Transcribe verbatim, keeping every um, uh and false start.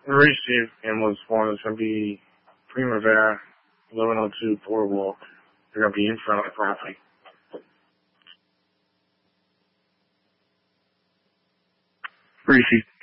Mauricio and was one is going to be Primavera, eleven oh two Boardwalk. They're going to be in front of the property. Mauricio.